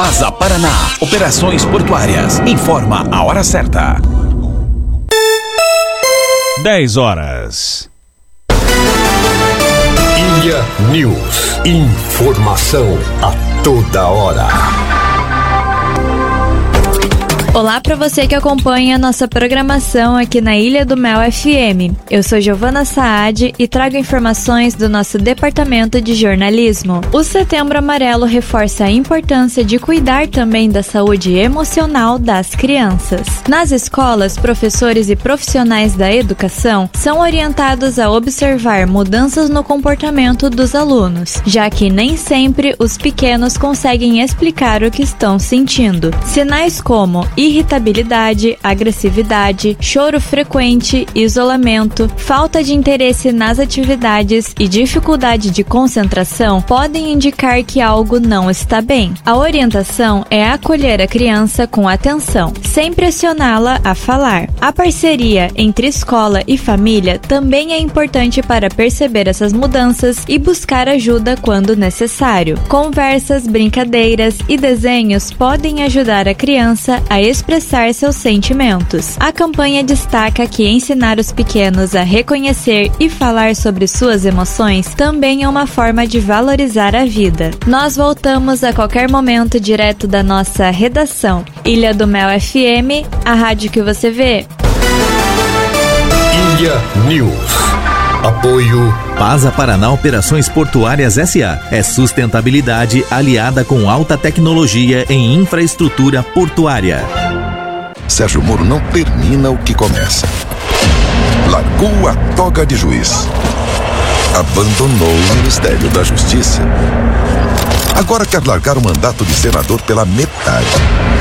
Pasa Paraná, operações portuárias. Informa a hora certa. 10 horas. Ilha News. Informação a toda hora. Olá para você que acompanha a nossa programação aqui na Ilha do Mel FM. Eu sou Giovana Saad e trago informações do nosso departamento de jornalismo. O Setembro Amarelo reforça a importância de cuidar também da saúde emocional das crianças. Nas escolas, professores e profissionais da educação são orientados a observar mudanças no comportamento dos alunos, já que nem sempre os pequenos conseguem explicar o que estão sentindo. Sinais como irritabilidade, agressividade, choro frequente, isolamento, falta de interesse nas atividades e dificuldade de concentração podem indicar que algo não está bem. A orientação é acolher a criança com atenção, sem pressioná-la a falar. A parceria entre escola e família também é importante para perceber essas mudanças e buscar ajuda quando necessário. Conversas, brincadeiras e desenhos podem ajudar a criança a expressar seus sentimentos. A campanha destaca que ensinar os pequenos a reconhecer e falar sobre suas emoções também é uma forma de valorizar a vida. Nós voltamos a qualquer momento direto da nossa redação. Ilha do Mel FM, a rádio que você vê. Ilha News. Apoio Pasa Paraná Operações Portuárias S.A. É sustentabilidade aliada com alta tecnologia em infraestrutura portuária. Sérgio Moro não termina o que começa. Largou a toga de juiz. Abandonou o Ministério da Justiça. Agora quer largar o mandato de senador pela metade.